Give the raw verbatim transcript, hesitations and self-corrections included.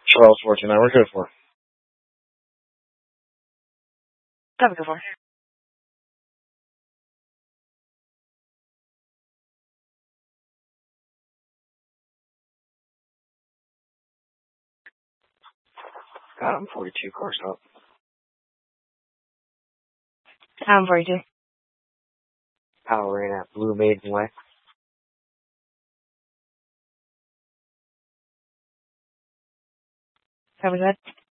Charles forty-nine, we're good for. That we go for. God, I'm forty-two cars up. I'm forty-two. Power in at Blue Maiden Way. That was it.